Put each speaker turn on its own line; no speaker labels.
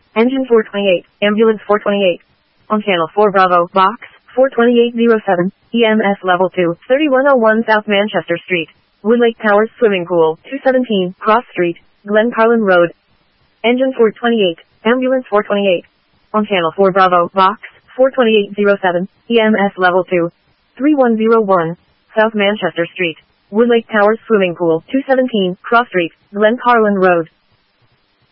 Engine 428, Ambulance 428. On Channel 4 Bravo, Box 42807, EMS Level 2, 3101 South Manchester Street. Woodlake Towers Swimming Pool, 217, Cross Street, Glen Carlin Road. Engine 428, Ambulance 428. On Channel 4 Bravo, Box 42807, EMS Level 2, 3101, South Manchester Street. Woodlake Towers Swimming Pool, 217, Cross Street, Glen Carlin Road.